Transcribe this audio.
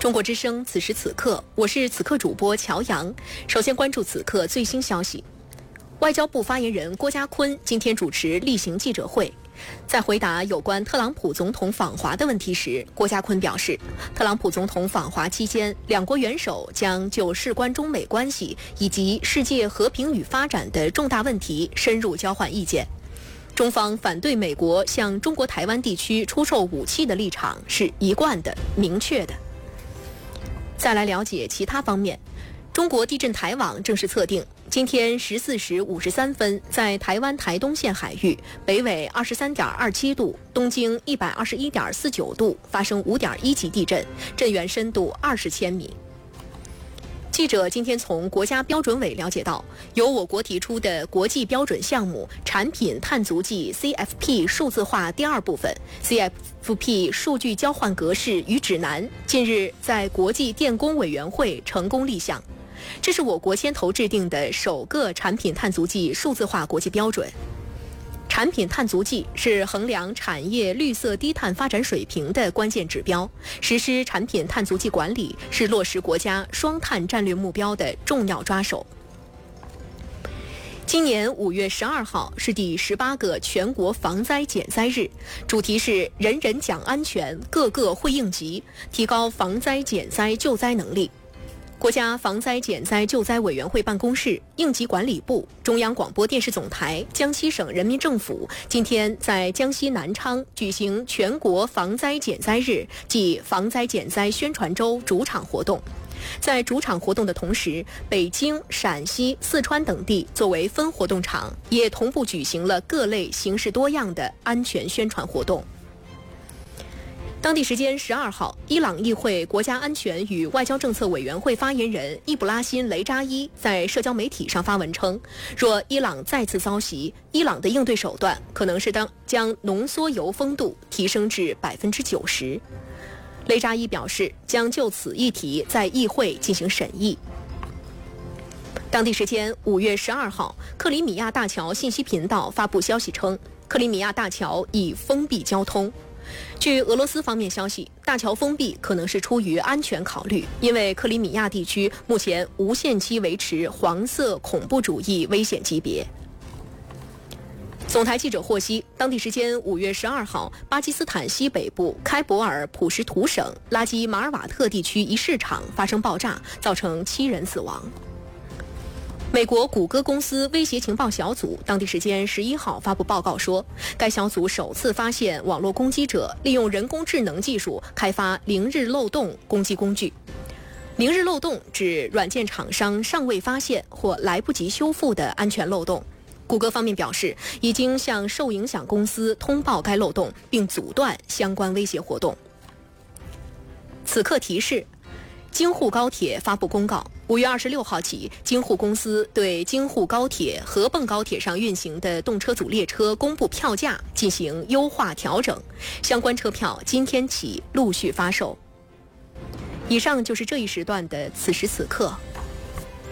中国之声，此时此刻，我是此刻主播乔阳。首先关注此刻最新消息。外交部发言人郭家坤今天主持例行记者会，在回答有关特朗普总统访华的问题时，郭家坤表示，特朗普总统访华期间，两国元首将就事关中美关系以及世界和平与发展的重大问题深入交换意见。中方反对美国向中国台湾地区出售武器的立场是一贯的、明确的。再来了解其他方面，中国地震台网正式测定，今天14时53分，在台湾台东县海域，北纬23.27度，东经121.49度，发生5.1级地震，震源深度20千米。记者今天从国家标准委了解到，由我国提出的国际标准项目产品碳足迹 CFP 数字化第二部分 CFP 数据交换格式与指南近日在国际电工委员会成功立项，这是我国牵头制定的首个产品碳足迹数字化国际标准。产品碳足迹是衡量产业绿色低碳发展水平的关键指标，实施产品碳足迹管理是落实国家双碳战略目标的重要抓手。今年5月12号是第18个全国防灾减灾日，主题是人人讲安全，个个会应急，提高防灾减灾救灾能力。国家防灾减灾救灾委员会办公室、应急管理部、中央广播电视总台、江西省人民政府今天在江西南昌举行全国防灾减灾日暨防灾减灾宣传周主场活动。在主场活动的同时，北京、陕西、四川等地作为分活动场，也同步举行了各类形式多样的安全宣传活动。当地时间12号，伊朗议会国家安全与外交政策委员会发言人伊布拉辛·雷扎伊在社交媒体上发文称，若伊朗再次遭袭，伊朗的应对手段可能是将浓缩铀丰度提升至90%。雷扎伊表示，将就此议题在议会进行审议。当地时间5月12号，克里米亚大桥信息频道发布消息称，克里米亚大桥已封闭交通。据俄罗斯方面消息，大桥封闭可能是出于安全考虑，因为克里米亚地区目前无限期维持黄色恐怖主义危险级别。总台记者获悉，当地时间5月12号，巴基斯坦西北部开伯尔普什图省拉基马尔瓦特地区一市场发生爆炸，造成7人死亡。美国谷歌公司威胁情报小组当地时间11号发布报告说，该小组首次发现网络攻击者利用人工智能技术开发零日漏洞攻击工具。零日漏洞指软件厂商尚未发现或来不及修复的安全漏洞。谷歌方面表示，已经向受影响公司通报该漏洞，并阻断相关威胁活动。此刻提示，京沪高铁发布公告，5月26号起，京沪公司对京沪高铁、合泵高铁上运行的动车组列车公布票价进行优化调整，相关车票今天起陆续发售。以上就是这一时段的此时此刻，